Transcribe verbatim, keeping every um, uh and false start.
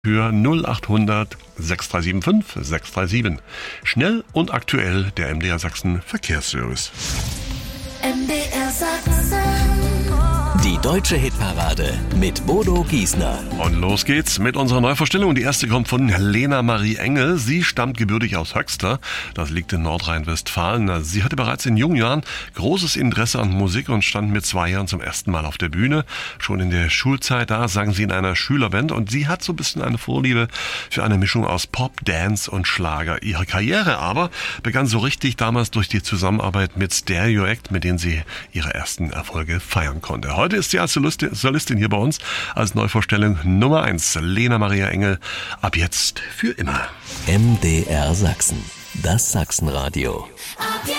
Für null achthundert sechs drei sieben fünf sechs drei sieben. Schnell und aktuell der M D R Sachsen Verkehrsservice. M D R Sachsen. Die deutsche Hitparade mit Bodo Giesner. Und los geht's mit unserer Neuvorstellung. Die erste kommt von Lena Marie Engel. Sie stammt gebürtig aus Höxter. Das liegt in Nordrhein-Westfalen. Sie hatte bereits in jungen Jahren großes Interesse an Musik und stand mit zwei Jahren zum ersten Mal auf der Bühne. Schon in der Schulzeit da sang sie in einer Schülerband und sie hat so ein bisschen eine Vorliebe für eine Mischung aus Pop, Dance und Schlager. Ihre Karriere aber begann so richtig damals durch die Zusammenarbeit mit Stereo Act, mit denen sie ihre ersten Erfolge feiern konnte. Heute ist sie als Solistin hier bei uns als Neuvorstellung Nummer eins. Lena Maria Engel, ab jetzt für immer. M D R Sachsen, das Sachsenradio. Ab jetzt.